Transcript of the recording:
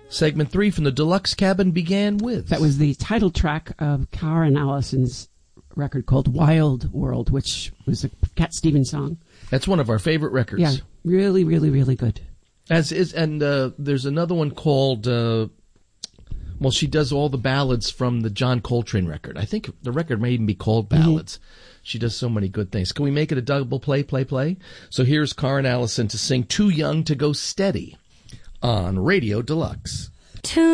Segment 3 from the Deluxe Cabin began with... That was the title track of Karen Allison's record called Wild World, which was a Cat Stevens song. That's one of our favorite records. Yeah, really, really, really good. And there's another one called... well, she does all the ballads from the John Coltrane record. I think the record may even be called Ballads. Mm-hmm. She does so many good things. Can we make it a double play? So here's Karen Allison to sing Too Young to Go Steady on Radio Deluxe.